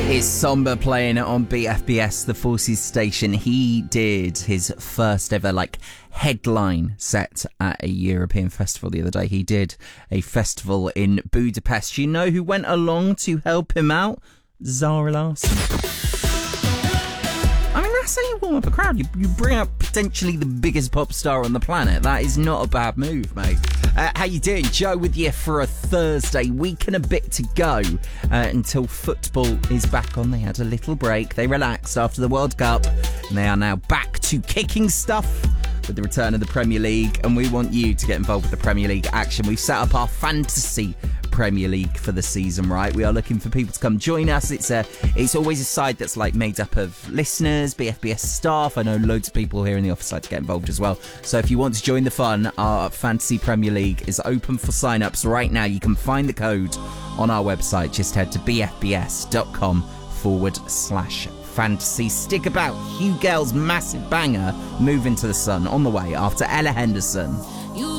It's Somber playing on BFBS, the Forces station. He did his first ever headline set at a European festival the other day. He did a festival in Budapest. You know who went along to help him out? Zara Larsson. I mean, that's how you warm up a crowd. You bring out potentially the biggest pop star on the planet. That is not a bad move, mate. How you doing? Joe with you for a Thursday. Week and a bit to go until football is back on. They had a little break. They relaxed after the World Cup. And they are now back to kicking stuff with the return of the Premier League. And we want you to get involved with the Premier League action. We've set up our fantasy Premier League for the season, right? We are looking for people to come join us. It's always a side that's made up of listeners, BFBS staff. I know loads of people here in the office like to get involved as well. So if you want to join the fun, our Fantasy Premier League is open for sign-ups right now. You can find the code on our website. Just head to bfbs.com/fantasy. Stick about. Hugh Gale's massive banger, Move Into the Sun, on the way after Ella Henderson.